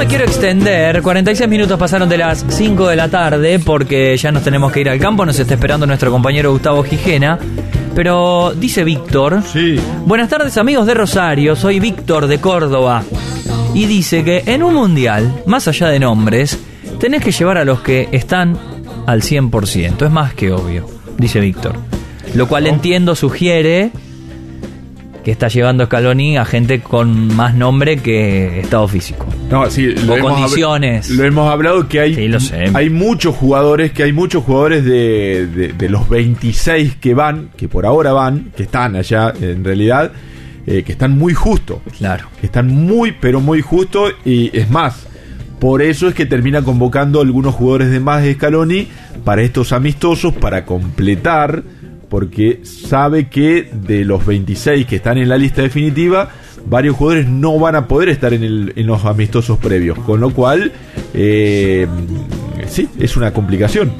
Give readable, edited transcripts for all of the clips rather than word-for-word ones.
me quiero extender. 46 minutos pasaron de las 5 de la tarde porque ya nos tenemos que ir al campo. Nos está esperando nuestro compañero Gustavo Gijena. Pero dice Víctor: sí. Buenas tardes, amigos de Rosario. Soy Víctor de Córdoba. Y dice que en un mundial, más allá de nombres, tenés que llevar a los que están al 100%. Es más que obvio, dice Víctor. Lo cual entiendo sugiere que está llevando Scaloni a gente con más nombre que estado físico. No, sí, o condiciones. Lo hemos hablado que hay, sí, lo sé. Hay muchos jugadores, de los 26 que van, que por ahora van, que están allá en realidad, que están muy justos. Claro. Que están muy, pero muy justos, y es más, por eso es que termina convocando algunos jugadores de más de Scaloni para estos amistosos, para completar, porque sabe que de los 26 que están en la lista definitiva, varios jugadores no van a poder estar en los amistosos previos, con lo cual sí, es una complicación,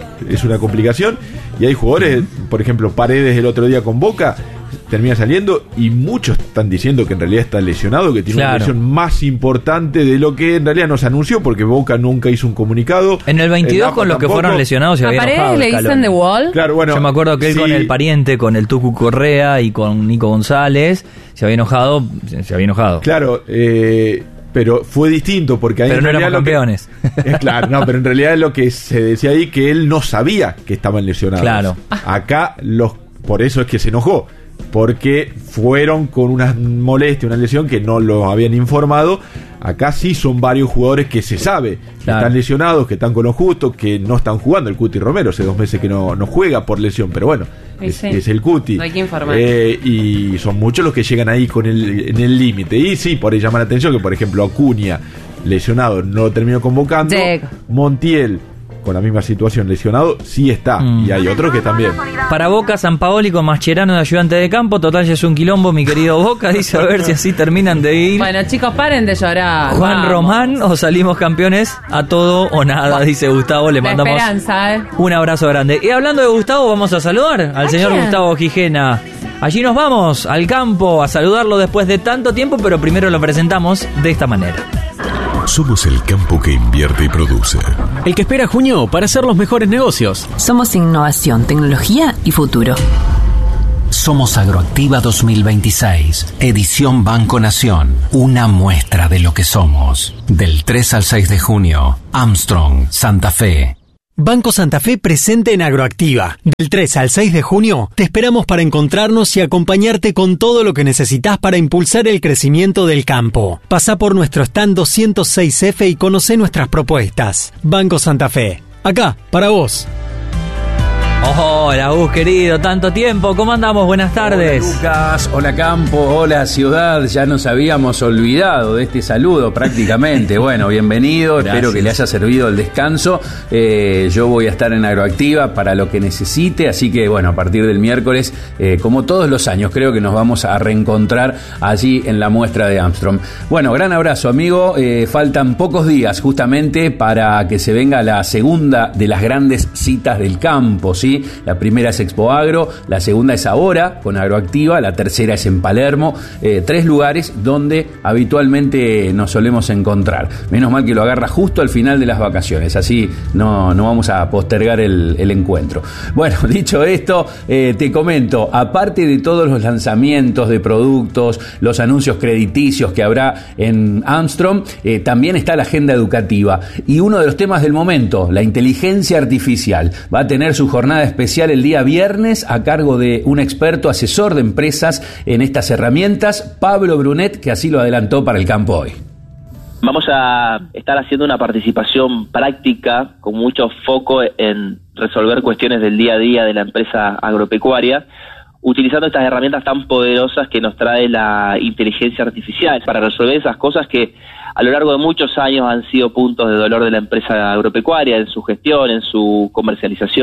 y hay jugadores, por ejemplo, Paredes el otro día con Boca, termina saliendo, y muchos están diciendo que en realidad está lesionado, que tiene una lesión más importante de lo que en realidad nos anunció, porque Boca nunca hizo un comunicado. En el 22 con los que fueron lesionados se había enojado. ¿A Paredes le dicen The Wall? Claro, bueno, yo me acuerdo que él con el pariente, con el Tucu Correa y con Nico González, se había enojado. Claro, pero fue distinto, porque ahí pero no éramos campeones. Claro, no, pero en realidad lo que se decía ahí, que él no sabía que estaban lesionados. Claro. Acá por eso es que se enojó, porque fueron con una molestia, una lesión que no lo habían informado. Acá sí son varios jugadores que se sabe que están lesionados, que están con lo justo, que no están jugando. El Cuti Romero hace 2 meses que no juega por lesión, pero bueno, es el Cuti. No hay que informar. Y son muchos los que llegan ahí en el límite. Y sí, por ahí llama la atención que, por ejemplo, Acuña, lesionado, no lo terminó convocando. Montiel, con la misma situación, lesionado, sí está. Y hay otros que también. Para Boca, Sampaoli con Mascherano de ayudante de campo. Total, ya es un quilombo, mi querido Boca. Dice, a ver si así terminan de ir. Bueno, chicos, paren de llorar. Juan Román, o salimos campeones a todo o nada, dice Gustavo. Le mandamos un abrazo grande. Y hablando de Gustavo, vamos a saludar al señor Gustavo Gijena. Allí nos vamos al campo a saludarlo después de tanto tiempo, pero primero lo presentamos de esta manera. Somos el campo que invierte y produce. El que espera junio para hacer los mejores negocios. Somos innovación, tecnología y futuro. Somos Agroactiva 2026, edición Banco Nación. Una muestra de lo que somos. Del 3 al 6 de junio, Armstrong, Santa Fe. Banco Santa Fe presente en Agroactiva. Del 3 al 6 de junio te esperamos para encontrarnos y acompañarte con todo lo que necesitas para impulsar el crecimiento del campo. Pasá por nuestro stand 206F y conocé nuestras propuestas. Banco Santa Fe. Acá, para vos. Hola, Gus, querido, tanto tiempo, ¿cómo andamos? Buenas tardes. Hola, Lucas, hola, campo, hola, ciudad, ya nos habíamos olvidado de este saludo prácticamente. Bueno, bienvenido, gracias. Espero que le haya servido el descanso. Yo voy a estar en Agroactiva para lo que necesite, así que bueno, a partir del miércoles, como todos los años, creo que nos vamos a reencontrar allí en la muestra de Armstrong. Bueno, gran abrazo, amigo. Faltan pocos días justamente para que se venga la segunda de las grandes citas del campo, ¿sí? La primera es Expo Agro, la segunda es ahora con Agroactiva, la tercera es en Palermo, 3 lugares donde habitualmente nos solemos encontrar. Menos mal que lo agarra justo al final de las vacaciones, así no vamos a postergar el encuentro. Bueno, dicho esto, te comento, aparte de todos los lanzamientos de productos, los anuncios crediticios que habrá en Armstrong, también está la agenda educativa y uno de los temas del momento, la inteligencia artificial. Va a tener su jornada especial el día viernes a cargo de un experto asesor de empresas en estas herramientas, Pablo Brunet, que así lo adelantó para el campo hoy. Vamos a estar haciendo una participación práctica con mucho foco en resolver cuestiones del día a día de la empresa agropecuaria, utilizando estas herramientas tan poderosas que nos trae la inteligencia artificial para resolver esas cosas que a lo largo de muchos años han sido puntos de dolor de la empresa agropecuaria en su gestión, en su comercialización,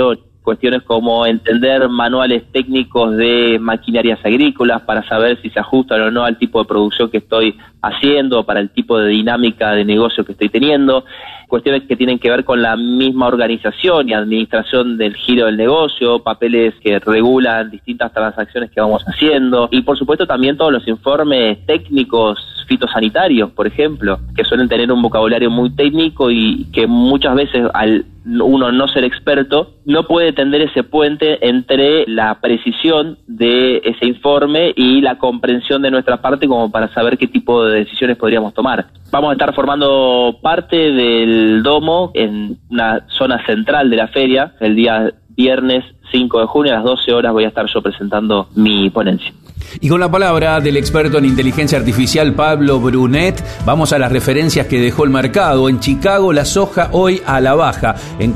cuestiones como entender manuales técnicos de maquinarias agrícolas para saber si se ajustan o no al tipo de producción que estoy haciendo, para el tipo de dinámica de negocio que estoy teniendo, cuestiones que tienen que ver con la misma organización y administración del giro del negocio, papeles que regulan distintas transacciones que vamos haciendo, y por supuesto también todos los informes técnicos fitosanitarios, por ejemplo, que suelen tener un vocabulario muy técnico y que muchas veces al uno no ser experto no puede tender ese puente entre la precisión de ese informe y la comprensión de nuestra parte como para saber qué tipo de decisiones podríamos tomar. Vamos a estar formando parte del domo en una zona central de la feria. El día viernes 5 de junio a las 12 horas voy a estar yo presentando mi ponencia. Y con la palabra del experto en inteligencia artificial Pablo Brunet, vamos a las referencias que dejó el mercado. En Chicago la soja hoy a la baja en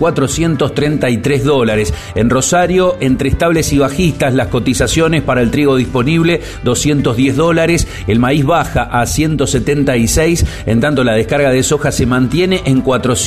$433. En Rosario, entre estables y bajistas, las cotizaciones para el trigo disponible $210. El maíz baja a 176, en tanto la descarga de soja se mantiene en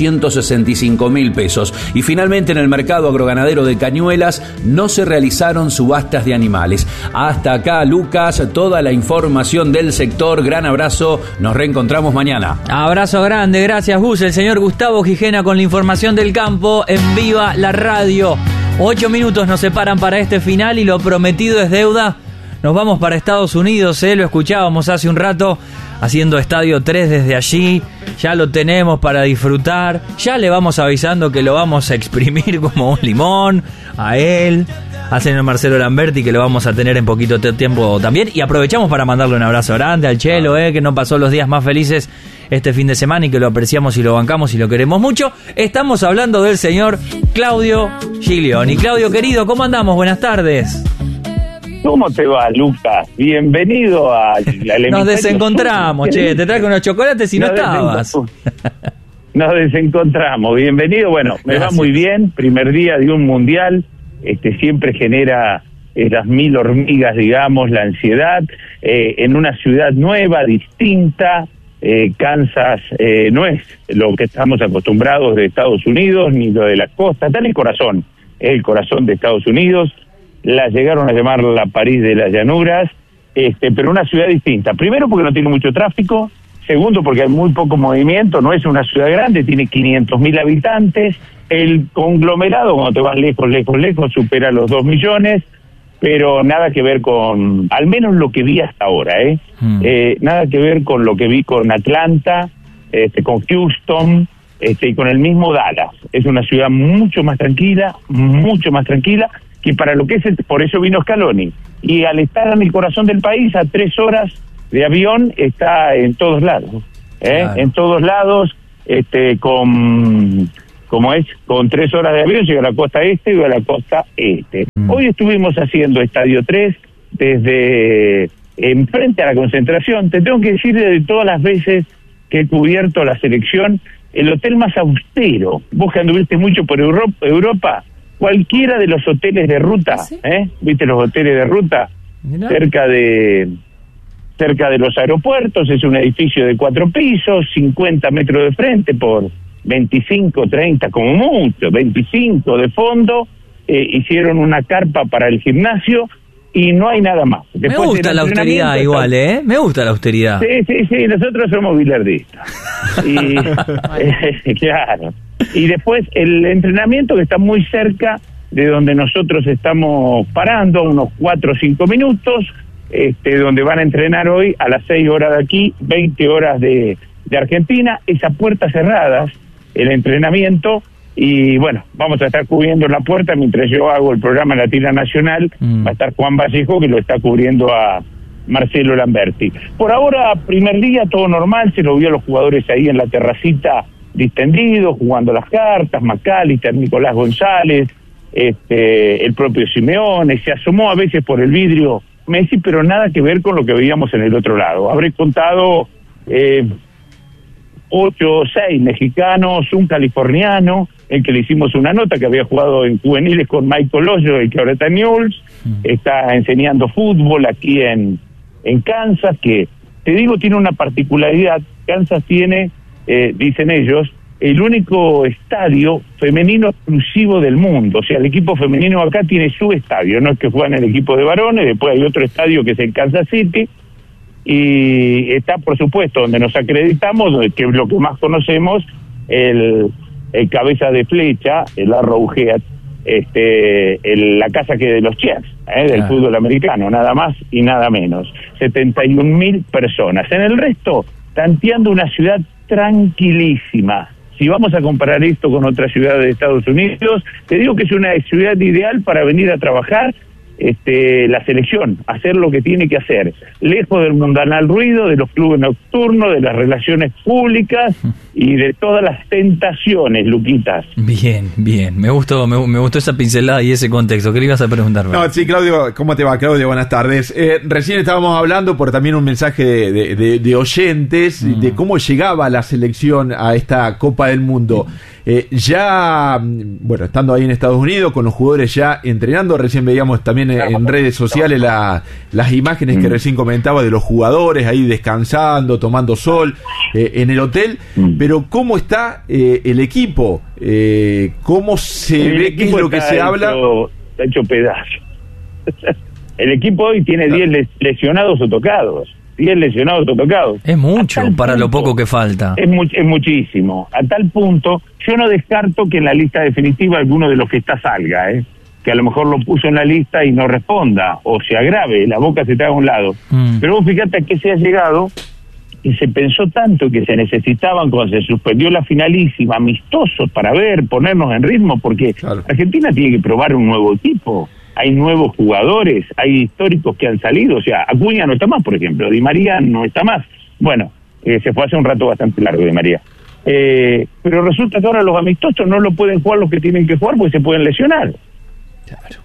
465.000 pesos. Y finalmente en el mercado agroganadero de Cañuelas no se realizaron subastas de animales. Hasta acá, Lucas, toda la información del sector. Gran abrazo, nos reencontramos mañana. Abrazo grande, gracias Gus. El señor Gustavo Gijena con la información del campo en Viva la Radio. 8 minutos nos separan para este final y lo prometido es deuda. Nos vamos para Estados Unidos, lo escuchábamos hace un rato haciendo Estadio 3 desde allí. Ya lo tenemos para disfrutar. Ya le vamos avisando que lo vamos a exprimir como un limón a él, al señor Marcelo Lamberti, que lo vamos a tener en poquito tiempo también. Y aprovechamos para mandarle un abrazo grande al Chelo, que no pasó los días más felices este fin de semana y que lo apreciamos y lo bancamos y lo queremos mucho. Estamos hablando del señor Claudio Giglioni. Claudio, querido, ¿cómo andamos? Buenas tardes. ¿Cómo te va, Lucas? Bienvenido a la Nos desencontramos, che. Te traje unos chocolates y no estabas. Nos desencontramos. Bienvenido. Bueno, me va muy bien. Primer día de un mundial. Siempre genera las 1000 hormigas, digamos, la ansiedad. En una ciudad nueva, distinta. Kansas no es lo que estamos acostumbrados de Estados Unidos, ni lo de la costa. Está en el corazón. Es el corazón de Estados Unidos. La llegaron a llamar la París de las llanuras, pero una ciudad distinta. Primero porque no tiene mucho tráfico, segundo porque hay muy poco movimiento, no es una ciudad grande, tiene 500.000 habitantes, el conglomerado, cuando te vas lejos, supera los 2 millones, pero nada que ver con, al menos lo que vi hasta ahora, nada que ver con lo que vi con Atlanta, con Houston, y con el mismo Dallas. Es una ciudad mucho más tranquila, que para lo que es, por eso vino Scaloni. Y al estar en el corazón del país, a 3 horas de avión, está en todos lados. Claro. En todos lados, con 3 horas de avión, llega a la costa este y a la costa este. Hoy estuvimos haciendo Estadio 3 desde enfrente a la concentración. Te tengo que decir, de todas las veces que he cubierto la selección, el hotel más austero. Vos que anduviste mucho por Europa, cualquiera de los hoteles de ruta, ¿sí? ¿Viste los hoteles de ruta? Mirá. Cerca de los aeropuertos, es un edificio de 4 pisos, 50 metros de frente por 25, 30 como mucho, 25 de fondo, hicieron una carpa para el gimnasio y no hay nada más. Después me gusta la austeridad igual, me gusta la austeridad. Sí, nosotros somos billardistas. Y claro. Y después el entrenamiento que está muy cerca de donde nosotros estamos parando, unos 4 o 5 minutos, donde van a entrenar hoy a las 6 horas de aquí, 20 horas de Argentina, esa puerta cerradas, el entrenamiento, y bueno, vamos a estar cubriendo la puerta mientras yo hago el programa Latina Nacional, va a estar Juan Vallejo, que lo está cubriendo a Marcelo Lamberti. Por ahora, primer día, todo normal, se lo vio a los jugadores ahí en la terracita, distendidos, jugando las cartas, McAllister, Nicolás González, el propio Simeone, se asomó a veces por el vidrio Messi, pero nada que ver con lo que veíamos en el otro lado. Habré contado 8 o 6 mexicanos, un californiano, el que le hicimos una nota, que había jugado en juveniles con Michael Hoyo, el que ahora está en Newell's, está enseñando fútbol aquí en Kansas, que, te digo, tiene una particularidad. Kansas tiene, dicen ellos, el único estadio femenino exclusivo del mundo. O sea, el equipo femenino acá tiene su estadio, no es que juegan el equipo de varones, después hay otro estadio que es el Kansas City, y está, por supuesto, donde nos acreditamos, que es lo que más conocemos, el cabeza de flecha, el Arrowhead, la casa que de los Chiefs, del fútbol americano, nada más y nada menos. 71.000 personas. En el resto, tanteando una ciudad tranquilísima. Si vamos a comparar esto con otras ciudades de Estados Unidos, te digo que es una ciudad ideal para venir a trabajar la selección, hacer lo que tiene que hacer, lejos del mundanal ruido, de los clubes nocturnos, de las relaciones públicas y de todas las tentaciones, Luquitas. Bien, me gustó esa pincelada y ese contexto. ¿Qué le ibas a preguntar? No, sí, Claudio, ¿cómo te va, Claudio? Buenas tardes. Recién estábamos hablando por también un mensaje de oyentes de cómo llegaba la selección a esta Copa del Mundo. Ya, bueno, estando ahí en Estados Unidos, con los jugadores ya entrenando, recién veíamos también en redes sociales las imágenes que recién comentaba de los jugadores ahí descansando, tomando sol en el hotel, pero ¿cómo está el equipo? ¿Cómo se ve? ¿Qué es lo que se habla? Está hecho pedazo. El equipo hoy tiene 10 lesionados o tocados. 10 lesionados o tocados. Es mucho para lo poco que falta. Es muchísimo. A tal punto, yo no descarto que en la lista definitiva alguno de los que está salga, que a lo mejor lo puso en la lista y no responda, o se agrave, la boca se te haga a un lado. Pero vos fíjate a qué se ha llegado, y se pensó tanto que se necesitaban, cuando se suspendió la finalísima, amistosos para ponernos en ritmo, porque Argentina tiene que probar un nuevo equipo. Hay nuevos jugadores, hay históricos que han salido, o sea, Acuña no está más, por ejemplo, Di María no está más. Bueno, se fue hace un rato bastante largo Di María. Pero resulta que ahora los amistosos no lo pueden jugar los que tienen que jugar porque se pueden lesionar. Claro.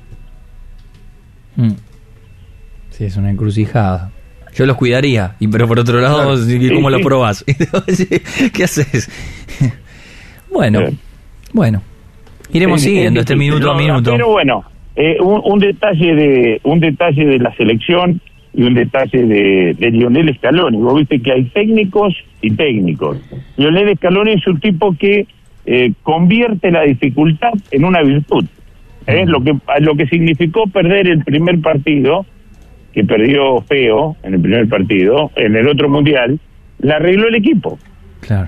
Sí, es una encrucijada. Yo los cuidaría, pero por otro lado, ¿cómo lo probás? ¿Qué haces? Bueno, iremos siguiendo este minuto a minuto. Pero bueno, un detalle de la selección y un detalle de Lionel Scaloni. Vos viste que hay técnicos y técnicos. Lionel Scaloni es un tipo que convierte la dificultad en una virtud. Lo que significó perder el primer partido, que perdió feo en el primer partido, en el otro mundial, la arregló el equipo. Claro.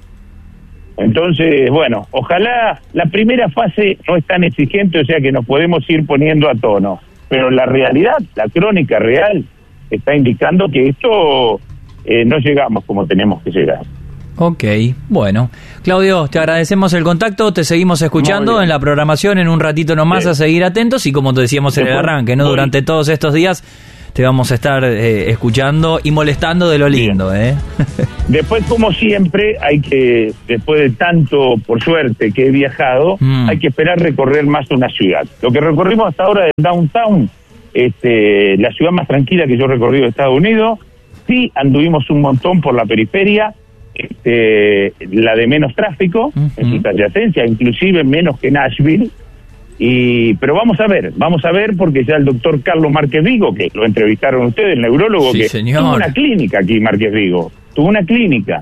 Entonces, bueno, ojalá la primera fase no es tan exigente, o sea que nos podemos ir poniendo a tono. Pero la realidad, la crónica real, está indicando que esto no llegamos como tenemos que llegar. Ok, bueno. Claudio, te agradecemos el contacto, te seguimos escuchando en la programación en un ratito nomás a seguir atentos y como te decíamos en el arranque, ¿no? Durante todos estos días te vamos a estar escuchando y molestando de lo lindo, Después, como siempre, después de tanto, por suerte, que he viajado, hay que esperar recorrer más una ciudad. Lo que recorrimos hasta ahora del downtown, la ciudad más tranquila que yo he recorrido de Estados Unidos, sí anduvimos un montón por la periferia, la de menos tráfico, en sus adyacencias, inclusive menos que Nashville, pero vamos a ver porque ya el doctor Carlos Márquez Vigo, que lo entrevistaron ustedes, el neurólogo, sí, que señor. tuvo una clínica aquí, Márquez Vigo, tuvo una clínica.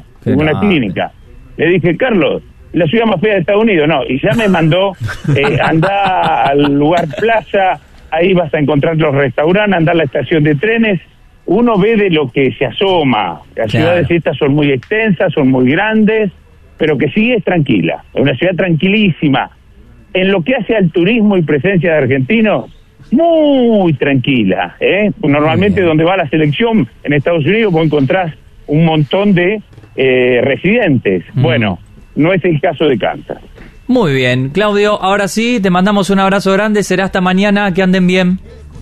Le dije, Carlos, la ciudad más fea de Estados Unidos, no, y ya me mandó, andá al lugar Plaza, ahí vas a encontrar los restaurantes, andá a la estación de trenes. Uno ve de lo que se asoma. Las ciudades estas son muy extensas, son muy grandes, pero que sí es tranquila. Es una ciudad tranquilísima. En lo que hace al turismo y presencia de argentinos, muy tranquila. Normalmente donde va la selección en Estados Unidos vos encontrás un montón de residentes. Bueno, no es el caso de Kansas. Muy bien. Claudio, ahora sí, te mandamos un abrazo grande. Será hasta mañana. Que anden bien.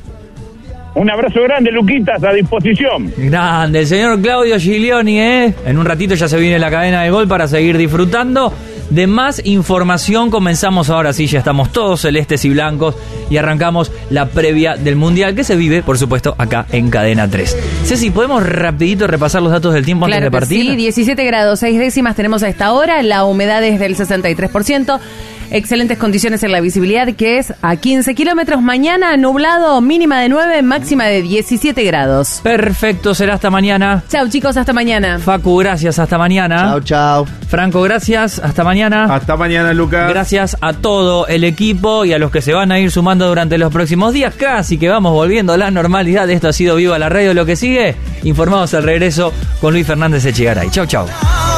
Un abrazo grande, Luquitas, a disposición. Grande, el señor Claudio Giglioni, En un ratito ya se viene la cadena de gol para seguir disfrutando de más información. Comenzamos ahora sí, ya estamos todos celestes y blancos y arrancamos la previa del Mundial que se vive, por supuesto, acá en Cadena 3. Ceci, ¿podemos rapidito repasar los datos del tiempo antes de partir? Sí, 17 grados 6 décimas tenemos a esta hora, la humedad es del 63%. excelentes condiciones en la visibilidad, que es a 15 kilómetros. Mañana nublado, mínima de 9, máxima de 17 grados. Perfecto, será hasta mañana. Chau, chicos, hasta mañana. Facu, gracias, hasta mañana. Chau, chau. Franco, gracias, hasta mañana. Hasta mañana, Lucas. Gracias a todo el equipo y a los que se van a ir sumando durante los próximos días. Casi que vamos volviendo a la normalidad. Esto ha sido Viva la Radio. Lo que sigue, informados al regreso con Luis Fernández Echegaray. Chau, chau.